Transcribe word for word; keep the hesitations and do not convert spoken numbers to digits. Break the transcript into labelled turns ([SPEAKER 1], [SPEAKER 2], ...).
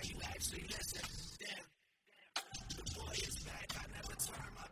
[SPEAKER 1] you actually listen. Damn, the boy is back, I never turn my